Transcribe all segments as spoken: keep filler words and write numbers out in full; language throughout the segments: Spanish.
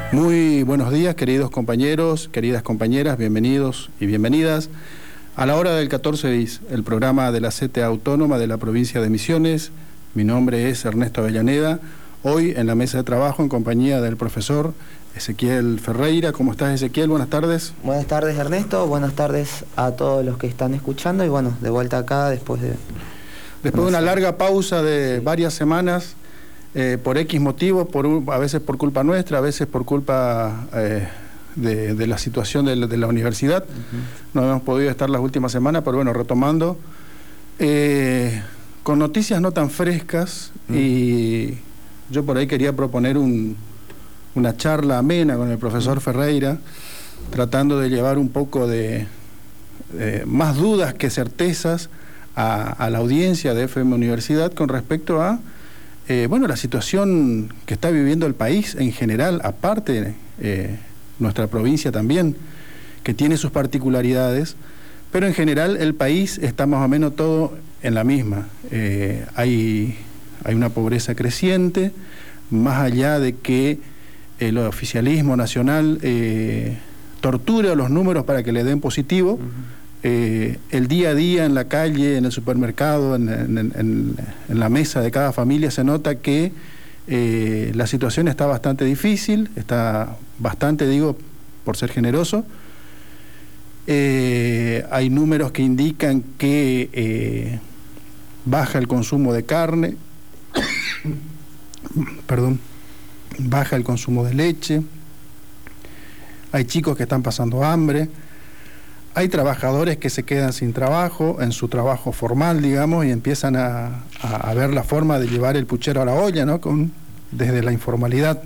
Muy buenos días, queridos compañeros, queridas compañeras, bienvenidos y bienvenidas a La Hora del catorce bis, el programa de la C T A Autónoma de la provincia de Misiones. Mi nombre es Ernesto Avellaneda, hoy en la mesa de trabajo en compañía del profesor Ezequiel Ferreira. ¿Cómo estás, Ezequiel? Buenas tardes. Buenas tardes, Ernesto, buenas tardes a todos los que están escuchando y bueno, de vuelta acá después de... Después de una larga pausa de sí. varias semanas, eh, por X motivos, por un, a veces por culpa nuestra, a veces por culpa eh, de, de la situación de la, de la universidad. Uh-huh. No hemos podido estar las últimas semanas, pero bueno, retomando, eh, con noticias no tan frescas, uh-huh. y yo por ahí quería proponer un, una charla amena con el profesor uh-huh. Ferreira, tratando de llevar un poco de, de más dudas que certezas A, a la audiencia de F M Universidad con respecto a eh, bueno, la situación que está viviendo el país en general, aparte eh, nuestra provincia también, que tiene sus particularidades, pero en general el país está más o menos todo en la misma. Eh, hay, hay una pobreza creciente, más allá de que el oficialismo nacional eh, torture los números para que le den positivo. Uh-huh. Eh, el día a día en la calle, en el supermercado, en, en, en, en la mesa de cada familia se nota que eh, la situación está bastante difícil, está bastante, digo, por ser generoso. Eh, hay números que indican que eh, baja el consumo de carne, perdón, baja el consumo de leche, hay chicos que están pasando hambre. Hay trabajadores que se quedan sin trabajo, en su trabajo formal, digamos, y empiezan a, a, a ver la forma de llevar el puchero a la olla, ¿no? Con, desde la informalidad.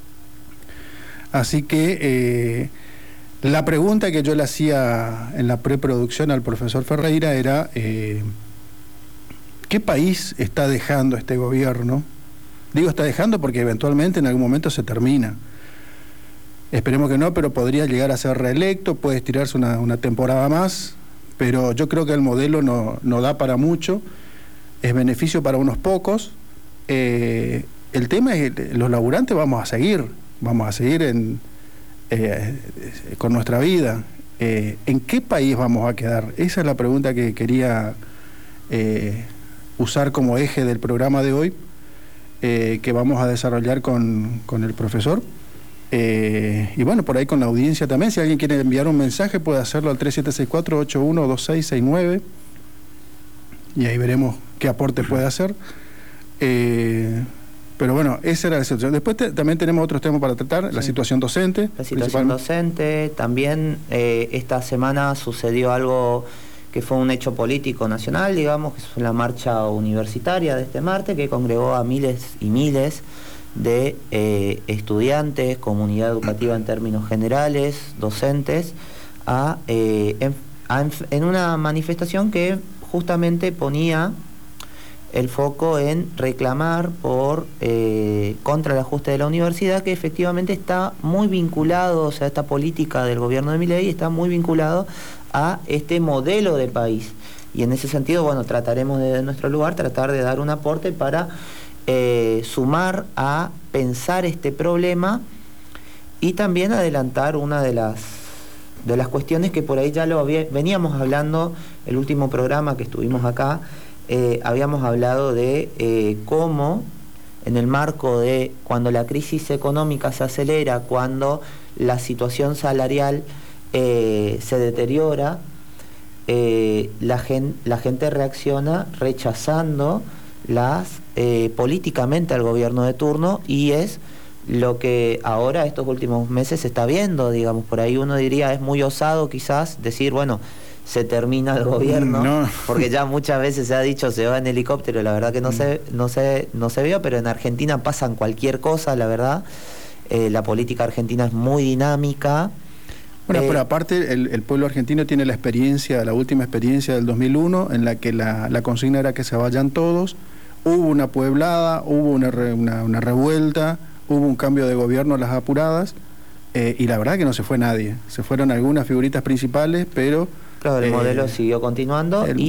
Así que eh, la pregunta que yo le hacía en la preproducción al profesor Ferreira era eh, ¿qué país está dejando este gobierno? Digo está dejando porque eventualmente en algún momento se termina. Esperemos que no, pero podría llegar a ser reelecto, puede estirarse una, una temporada más, pero yo creo que el modelo no, no da para mucho, es beneficio para unos pocos. Eh, el tema es que los laburantes vamos a seguir, vamos a seguir en, eh, con nuestra vida. Eh, ¿En qué país vamos a quedar? Esa es la pregunta que quería eh, usar como eje del programa de hoy, eh, que vamos a desarrollar con, con el profesor. Eh, y bueno, por ahí con la audiencia también, si alguien quiere enviar un mensaje puede hacerlo al tres siete seis cuatro, ocho uno dos seis seis nueve y ahí veremos qué aporte puede hacer. Eh, pero bueno, esa era la situación. Después te, también tenemos otros temas para tratar, sí. La situación docente. La situación docente, también eh, esta semana sucedió algo que fue un hecho político nacional, digamos, que fue la marcha universitaria de este martes, que congregó a miles y miles de eh, estudiantes, comunidad educativa en términos generales, docentes, a, eh, en, a, en una manifestación que justamente ponía el foco en reclamar por eh, contra el ajuste de la universidad, que efectivamente está muy vinculado, o sea, esta política del gobierno de Milei está muy vinculado a este modelo de país. Y en ese sentido, bueno, trataremos de, de nuestro lugar, tratar de dar un aporte para Eh, sumar a pensar este problema y también adelantar una de las de las cuestiones que por ahí ya lo había, veníamos hablando el último programa que estuvimos acá, eh, habíamos hablado de eh, cómo en el marco de cuando la crisis económica se acelera, cuando la situación salarial eh, se deteriora, eh, la, gen, la gente reacciona rechazando las eh, políticamente al gobierno de turno, y es lo que ahora estos últimos meses se está viendo, digamos. Por ahí uno diría, es muy osado quizás decir, bueno, se termina el gobierno, no. Porque ya muchas veces se ha dicho se va en helicóptero, la verdad que no, mm. se, no, se, no se vio, pero en Argentina pasan cualquier cosa, la verdad. Eh, la política argentina es muy dinámica. Bueno, eh, pero aparte el, el pueblo argentino tiene la experiencia, la última experiencia del dos mil uno, en la que la, la consigna era que se vayan todos. Hubo una pueblada, hubo una, una, una revuelta, hubo un cambio de gobierno a las apuradas, eh, y la verdad que no se fue nadie. Se fueron algunas figuritas principales, pero... Claro, el eh, modelo siguió continuando, el, y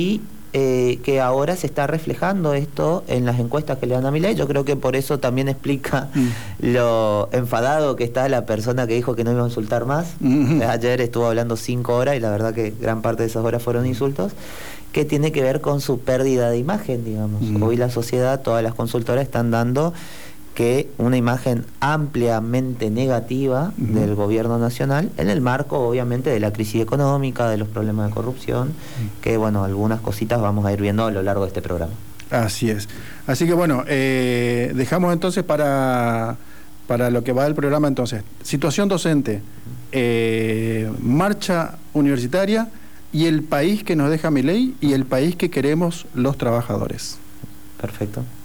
eh, que ahora se está reflejando esto en las encuestas que le dan a Milei. Yo creo que por eso también explica mm. lo enfadado que está la persona que dijo que no iba a insultar más. Mm-hmm. Ayer estuvo hablando cinco horas y la verdad que gran parte de esas horas fueron insultos, que tiene que ver con su pérdida de imagen, digamos. Mm. Hoy la sociedad, todas las consultoras están dando que una imagen ampliamente negativa uh-huh. del gobierno nacional, en el marco obviamente de la crisis económica, de los problemas de corrupción, uh-huh. que bueno, algunas cositas vamos a ir viendo a lo largo de este programa. Así es. Así que bueno, eh, dejamos entonces para, para lo que va del programa entonces, situación docente, eh, marcha universitaria y el país que nos deja Milei y el país que queremos los trabajadores. Perfecto.